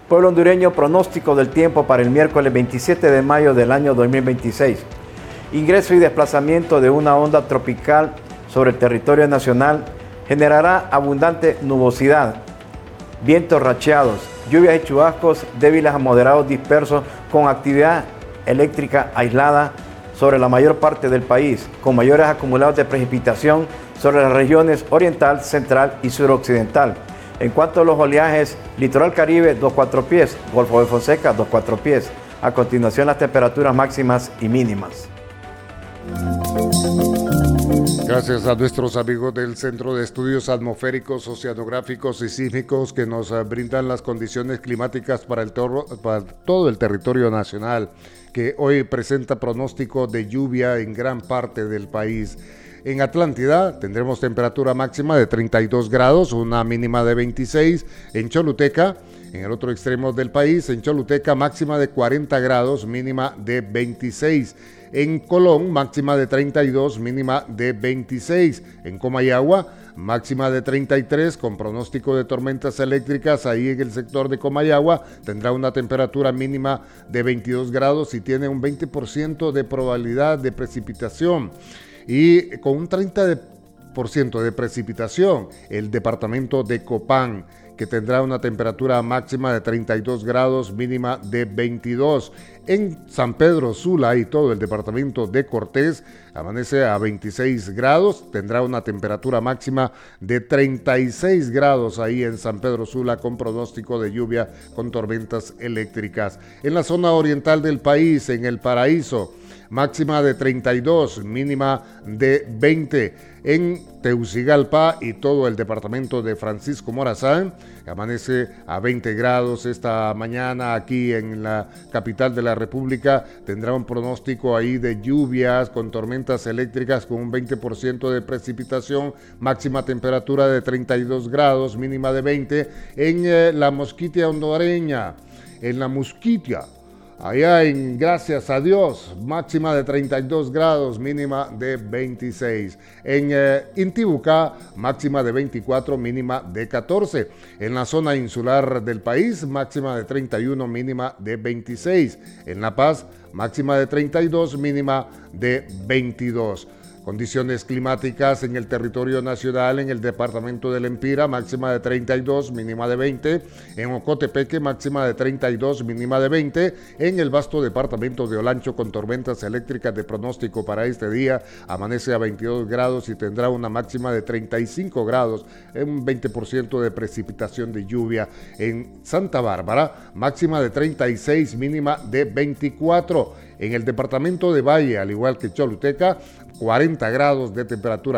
Pueblo hondureño, pronóstico del tiempo para el miércoles 27 de mayo del año 2026. Ingreso y desplazamiento de una onda tropical sobre el territorio nacional generará abundante nubosidad, vientos racheados, lluvias y chubascos débiles a moderados dispersos con actividad eléctrica aislada sobre la mayor parte del país, con mayores acumulados de precipitación sobre las regiones oriental, central y suroccidental. En cuanto a los oleajes, litoral caribe 2-4 pies, Golfo de Fonseca 2-4 pies. A continuación las temperaturas máximas y mínimas. Gracias a nuestros amigos del Centro de Estudios Atmosféricos, Oceanográficos y Sísmicos que nos brindan las condiciones climáticas para todo el territorio nacional, que hoy presenta pronóstico de lluvia en gran parte del país. En Atlántida tendremos temperatura máxima de 32 grados, una mínima de 26. En Choluteca, en el otro extremo del país, en Choluteca máxima de 40 grados, mínima de 26. En Colón, máxima de 32, mínima de 26. En Comayagua, máxima de 33, con pronóstico de tormentas eléctricas. Ahí en el sector de Comayagua tendrá una temperatura mínima de 22 grados y tiene un 20% de probabilidad de precipitación. Y con un 30% de precipitación, el departamento de Copán, que tendrá una temperatura máxima de 32 grados, mínima de 22. En San Pedro Sula y todo el departamento de Cortés amanece a 26 grados, tendrá una temperatura máxima de 36 grados ahí en San Pedro Sula, con pronóstico de lluvia con tormentas eléctricas. En la zona oriental del país, en El Paraíso, máxima de 32, mínima de 20. En Teucigalpa y todo el departamento de Francisco Morazán, amanece a 20 grados esta mañana. Aquí en la capital de la República tendrá un pronóstico ahí de lluvias con tormentas eléctricas con un 20% de precipitación, máxima temperatura de 32 grados, mínima de 20. En la Mosquitia hondureña, en la Musquitia, allá en Gracias a Dios, máxima de 32 grados, mínima de 26. En Intibucá, máxima de 24, mínima de 14. En la zona insular del país, máxima de 31, mínima de 26. En La Paz, máxima de 32, mínima de 22. Condiciones climáticas en el territorio nacional, en el departamento del Empira, máxima de 32, mínima de 20. En Ocotepeque, máxima de 32, mínima de 20. En el vasto departamento de Olancho, con tormentas eléctricas de pronóstico para este día, amanece a 22 grados y tendrá una máxima de 35 grados, un 20% de precipitación de lluvia. En Santa Bárbara, máxima de 36, mínima de 24. En el departamento de Valle, al igual que Choluteca, 40 grados de temperatura